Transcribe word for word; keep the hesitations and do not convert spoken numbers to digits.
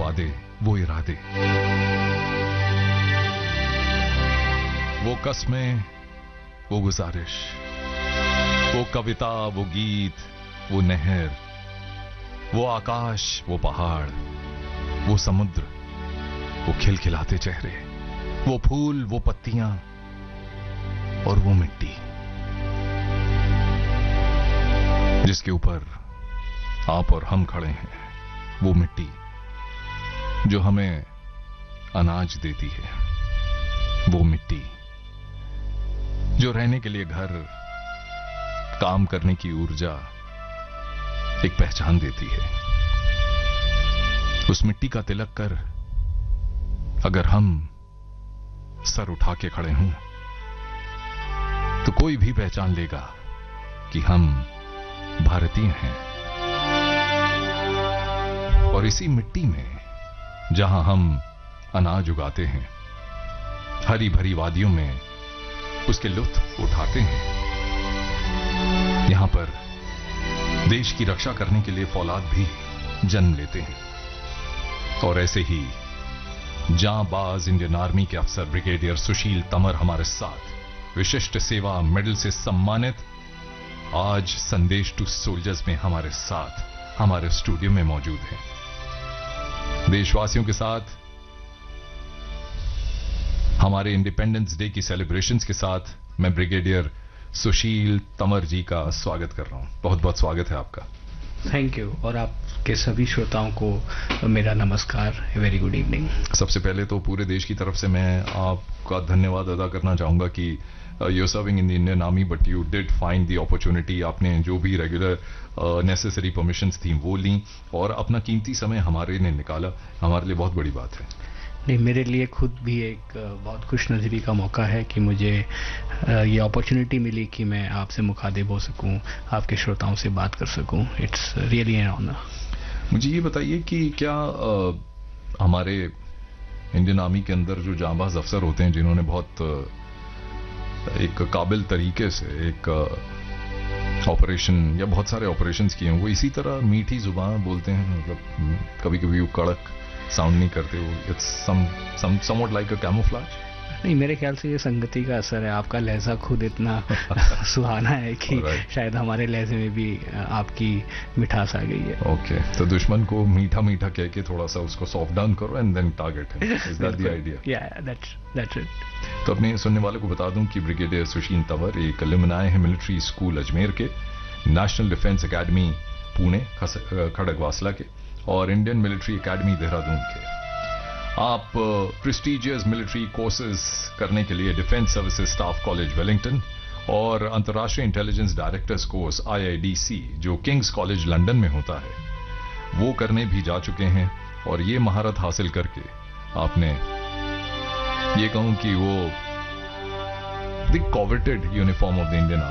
वादे, वो इरादे, वो कस्में, वो गुजारिश, वो कविता, वो गीत, वो नहर, वो आकाश, वो पहाड़, वो समुद्र, वो खिलखिलाते चेहरे, वो फूल, वो पत्तियां और वो मिट्टी जिसके ऊपर आप और हम खड़े हैं, वो मिट्टी जो हमें अनाज देती है, वो मिट्टी जो रहने के लिए घर, काम करने की ऊर्जा, एक पहचान देती है। उस मिट्टी का तिलक कर अगर हम सर उठा के खड़े हों तो कोई भी पहचान लेगा कि हम भारतीय हैं। और इसी मिट्टी में जहां हम अनाज उगाते हैं, हरी भरी वादियों में उसके लुत्फ उठाते हैं, यहां पर देश की रक्षा करने के लिए फौलाद भी जन्म लेते हैं। और ऐसे ही जांबाज इंडियन आर्मी के अफसर ब्रिगेडियर सुशील तंवर हमारे साथ विशिष्ट सेवा मेडल से सम्मानित आज संदेश टू सोल्जर्स में हमारे साथ हमारे स्टूडियो में मौजूद हैं। देशवासियों के साथ हमारे इंडिपेंडेंस डे की सेलिब्रेशंस के साथ मैं ब्रिगेडियर सुशील तंवर जी का स्वागत कर रहा हूं। बहुत बहुत स्वागत है आपका। Thank you. और आपके सभी श्रोताओं को मेरा नमस्कार, वेरी गुड इवनिंग। सबसे पहले तो पूरे देश की तरफ से मैं आपका धन्यवाद अदा करना चाहूंगा कि you are serving in the Indian army but you did find the opportunity. आपने जो भी रेगुलर नेसेसरी परमिशंस थी वो ली और अपना कीमती समय हमारे लिए निकाला, हमारे लिए बहुत बड़ी बात है। नहीं, मेरे लिए खुद भी एक बहुत खुश नज़री का मौका है कि मुझे ये अपॉर्चुनिटी मिली कि मैं आपसे मुखातिब हो सकूं, आपके श्रोताओं से बात कर सकूं। It's really an honour. मुझे ये बताइए कि क्या आ, हमारे इंडियन आर्मी के अंदर जो जांबाज अफसर होते हैं जिन्होंने बहुत आ, एक काबिल तरीके से एक ऑपरेशन या बहुत सारे ऑपरेशंस किए हैं, वो इसी तरह मीठी जुबान बोलते हैं, मतलब कभी कभी वो कड़क साउंड नहीं करते हो? It's some some somewhat like a camouflage. नहीं, मेरे ख्याल से ये संगति का असर है। आपका लहजा खुद इतना सुहाना है कि right. शायद हमारे लहजे में भी आपकी मिठास आ गई है। Okay okay. तो दुश्मन को मीठा मीठा कह के थोड़ा सा उसको सॉफ्ट डाउन करो एंड देन टारगेट है। Is that the idea? या दैट्स दैट्स इट। तो अपने सुनने वाले को बता दूं कि ब्रिगेडियर सुशील तंवर एक अलुमनाई है मिलिट्री स्कूल अजमेर के, national defence academy Pune Khadakwasla के और इंडियन मिलिट्री एकेडमी देहरादून के। आप प्रेस्टिजियस मिलिट्री कोर्सेज करने के लिए defence services staff college Wellington और अंतर्राष्ट्रीय intelligence directors course I I D C जो किंग्स कॉलेज लंदन में होता है, वो करने भी जा चुके हैं। और ये महारत हासिल करके आपने ये कहूं कि वो the कॉवेटेड uniform of the Indian